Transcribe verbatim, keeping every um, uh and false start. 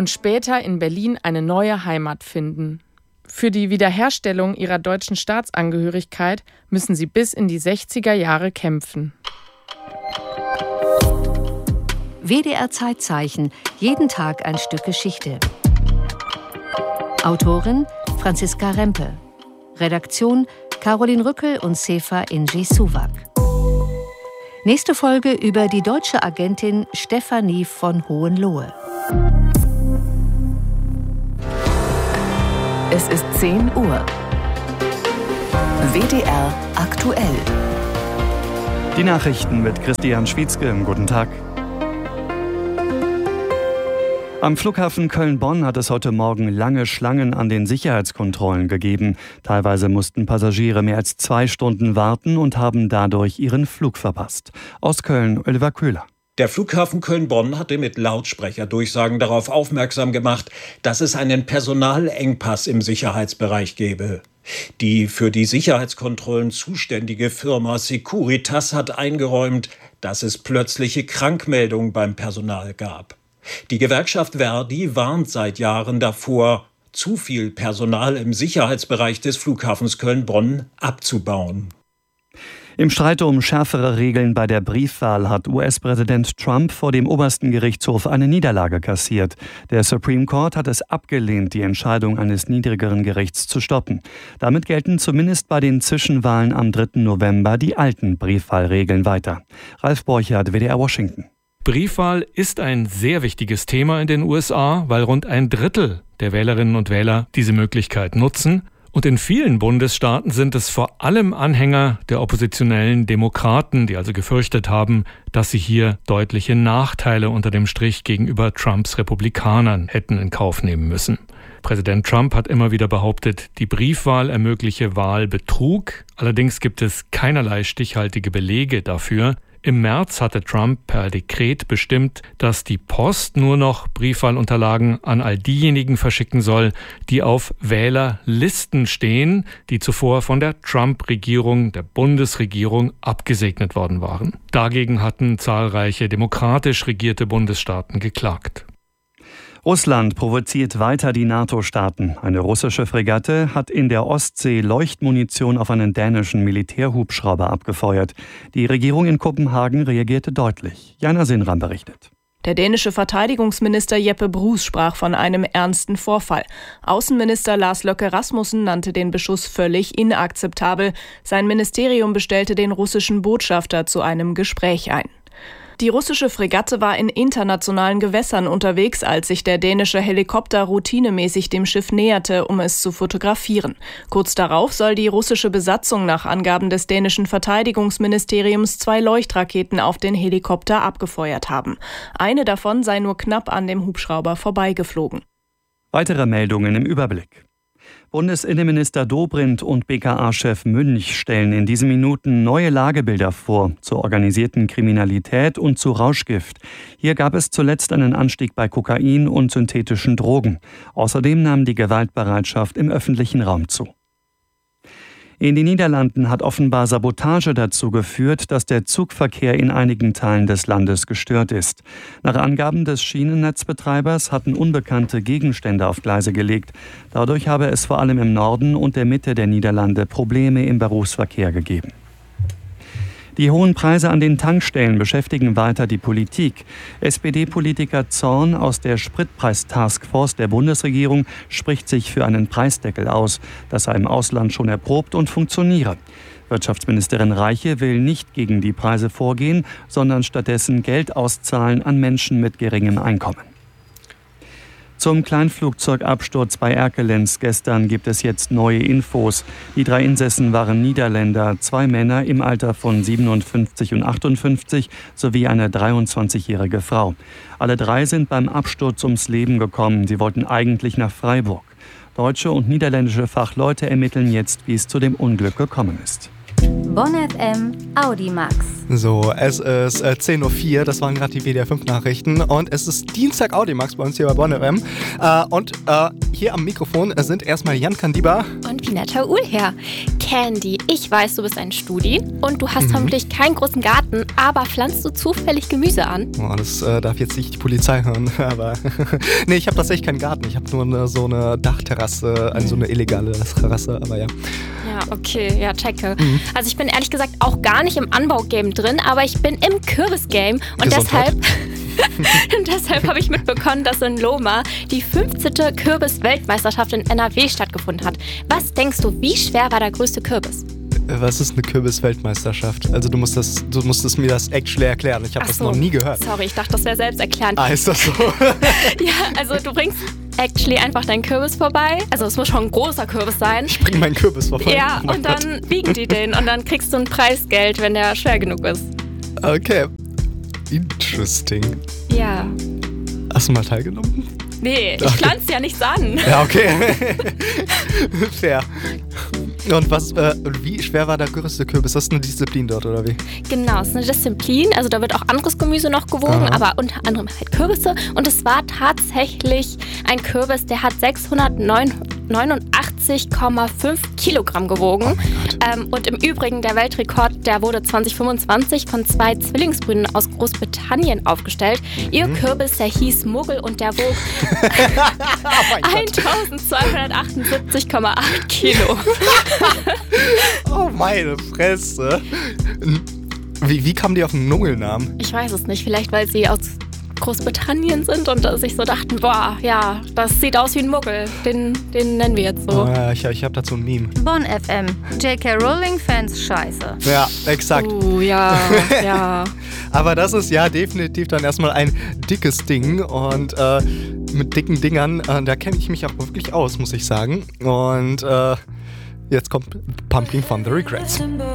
und später in Berlin eine neue Heimat finden. Für die Wiederherstellung ihrer deutschen Staatsangehörigkeit müssen sie bis in die sechziger Jahre kämpfen. W D R Zeitzeichen, jeden Tag ein Stück Geschichte. Autorin Franziska Rempe. Redaktion Caroline Rückel und Sefa Inji Suwak. Nächste Folge über die deutsche Agentin Stefanie von Hohenlohe. Es ist zehn Uhr. W D R aktuell. Die Nachrichten mit Christian Schwietzke. Guten Tag. Am Flughafen Köln-Bonn hat es heute Morgen lange Schlangen an den Sicherheitskontrollen gegeben. Teilweise mussten Passagiere mehr als zwei Stunden warten und haben dadurch ihren Flug verpasst. Aus Köln, Oliver Köhler. Der Flughafen Köln-Bonn hatte mit Lautsprecherdurchsagen darauf aufmerksam gemacht, dass es einen Personalengpass im Sicherheitsbereich gebe. Die für die Sicherheitskontrollen zuständige Firma Securitas hat eingeräumt, dass es plötzliche Krankmeldungen beim Personal gab. Die Gewerkschaft Verdi warnt seit Jahren davor, zu viel Personal im Sicherheitsbereich des Flughafens Köln-Bonn abzubauen. Im Streit um schärfere Regeln bei der Briefwahl hat U S-Präsident Trump vor dem obersten Gerichtshof eine Niederlage kassiert. Der Supreme Court hat es abgelehnt, die Entscheidung eines niedrigeren Gerichts zu stoppen. Damit gelten zumindest bei den Zwischenwahlen am dritten November die alten Briefwahlregeln weiter. Ralf Borchardt, W D R Washington. Briefwahl ist ein sehr wichtiges Thema in den U S A, weil rund ein Drittel der Wählerinnen und Wähler diese Möglichkeit nutzen. Und in vielen Bundesstaaten sind es vor allem Anhänger der oppositionellen Demokraten, die also gefürchtet haben, dass sie hier deutliche Nachteile unter dem Strich gegenüber Trumps Republikanern hätten in Kauf nehmen müssen. Präsident Trump hat immer wieder behauptet, die Briefwahl ermögliche Wahlbetrug. Allerdings gibt es keinerlei stichhaltige Belege dafür. Im März hatte Trump per Dekret bestimmt, dass die Post nur noch Briefwahlunterlagen an all diejenigen verschicken soll, die auf Wählerlisten stehen, die zuvor von der Trump-Regierung, der Bundesregierung, abgesegnet worden waren. Dagegen hatten zahlreiche demokratisch regierte Bundesstaaten geklagt. Russland provoziert weiter die NATO-Staaten. Eine russische Fregatte hat in der Ostsee Leuchtmunition auf einen dänischen Militärhubschrauber abgefeuert. Die Regierung in Kopenhagen reagierte deutlich. Jana Sinram berichtet. Der dänische Verteidigungsminister Jeppe Bruus sprach von einem ernsten Vorfall. Außenminister Lars Løkke Rasmussen nannte den Beschuss völlig inakzeptabel. Sein Ministerium bestellte den russischen Botschafter zu einem Gespräch ein. Die russische Fregatte war in internationalen Gewässern unterwegs, als sich der dänische Helikopter routinemäßig dem Schiff näherte, um es zu fotografieren. Kurz darauf soll die russische Besatzung nach Angaben des dänischen Verteidigungsministeriums zwei Leuchtraketen auf den Helikopter abgefeuert haben. Eine davon sei nur knapp an dem Hubschrauber vorbeigeflogen. Weitere Meldungen im Überblick. Bundesinnenminister Dobrindt und B K A-Chef Münch stellen in diesen Minuten neue Lagebilder vor zur organisierten Kriminalität und zu Rauschgift. Hier gab es zuletzt einen Anstieg bei Kokain und synthetischen Drogen. Außerdem nahm die Gewaltbereitschaft im öffentlichen Raum zu. In den Niederlanden hat offenbar Sabotage dazu geführt, dass der Zugverkehr in einigen Teilen des Landes gestört ist. Nach Angaben des Schienennetzbetreibers hatten Unbekannte Gegenstände auf Gleise gelegt. Dadurch habe es vor allem im Norden und der Mitte der Niederlande Probleme im Berufsverkehr gegeben. Die hohen Preise an den Tankstellen beschäftigen weiter die Politik. S P D-Politiker Zorn aus der Spritpreis-Taskforce der Bundesregierung spricht sich für einen Preisdeckel aus. Das sei im Ausland schon erprobt und funktioniere. Wirtschaftsministerin Reiche will nicht gegen die Preise vorgehen, sondern stattdessen Geld auszahlen an Menschen mit geringem Einkommen. Zum Kleinflugzeugabsturz bei Erkelenz gestern gibt es jetzt neue Infos. Die drei Insassen waren Niederländer, zwei Männer im Alter von siebenundfünfzig und achtundfünfzig sowie eine dreiundzwanzigjährige Frau. Alle drei sind beim Absturz ums Leben gekommen. Sie wollten eigentlich nach Freiburg. Deutsche und niederländische Fachleute ermitteln jetzt, wie es zu dem Unglück gekommen ist. Bonn F M Audimax. So, es ist äh, zehn Uhr vier, das waren gerade die W D R fünf Nachrichten und es ist Dienstag Audimax bei uns hier bei Bonn F M. Äh, und äh, hier am Mikrofon sind erstmal Jan Kandiba und Vineta Uhlher. Candy, ich weiß, du bist ein Studi und du hast mhm. vermutlich keinen großen Garten, aber pflanzt du zufällig Gemüse an? Oh, das äh, darf jetzt nicht die Polizei hören, aber nee, ich habe tatsächlich keinen Garten. Ich habe nur eine, so eine Dachterrasse, also so eine illegale Terrasse, aber ja. Ja, okay, ja, checke. Mhm. Also ich bin ehrlich gesagt auch gar nicht im Anbaugame drin, aber ich bin im Kürbisgame und Gesundheit. deshalb und deshalb habe ich mitbekommen, dass in Lohmar die fünfzehnte Kürbis-Weltmeisterschaft in N R W stattgefunden hat. Was denkst du, wie schwer war der größte Kürbis? Was ist eine Kürbis-Weltmeisterschaft? Also du musst, das, du musstest mir das actually erklären. Ich habe das so. noch nie gehört. Sorry, ich dachte, das wäre selbsterklärend. Ah, ist das so? Ja, also du bringst actually einfach deinen Kürbis vorbei. Also es muss schon ein großer Kürbis sein. Ich bring meinen Kürbis vorbei. Ja, oh und dann Gott. wiegen die den und dann kriegst du ein Preisgeld, wenn der schwer genug ist. Okay. Interesting. Ja. Hast du mal teilgenommen? Nee, ich okay. pflanze ja nichts an. Ja, okay. Fair. Und was, äh, wie schwer war der größte Kürbis? Das ist eine Disziplin dort, oder wie? Genau, es ist eine Disziplin. Also da wird auch anderes Gemüse noch gewogen, Aha. aber unter anderem halt Kürbisse. Und es war tatsächlich ein Kürbis, der hat sechshundertneunundachtzig Komma fünf Kilogramm gewogen. Oh ähm, und im Übrigen, der Weltrekord, der wurde zwanzig fünfundzwanzig von zwei Zwillingsbrüdern aus Großbritannien aufgestellt. Mhm. Ihr Kürbis, der hieß Muggel und der wog oh eintausendzweihundertachtundsiebzig Komma acht Kilo. Oh meine Fresse. Wie, wie kamen die auf den Nuggelnamen? Ich weiß es nicht. Vielleicht, weil sie aus Großbritannien sind und sich so dachten, boah, ja, das sieht aus wie ein Muggel. Den, den nennen wir jetzt so. Oh, ja, ich, ich hab dazu ein Meme. Bonn F M. J K Rowling-Fans scheiße. Ja, exakt. Oh, ja, ja. Aber das ist ja definitiv dann erstmal ein dickes Ding und äh, mit dicken Dingern, äh, da kenne ich mich auch wirklich aus, muss ich sagen. Und äh, jetzt kommt Pumpkin from the Regrets.